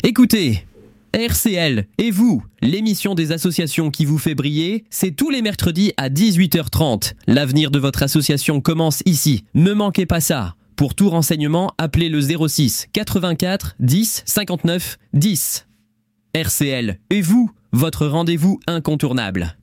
Écoutez, RCL et vous, l'émission des associations qui vous fait briller, c'est tous les mercredis à 18h30. L'avenir de votre association commence ici. Ne manquez pas ça. Pour tout renseignement, appelez le 06 84 10 59 10. RCL et vous, votre rendez-vous incontournable.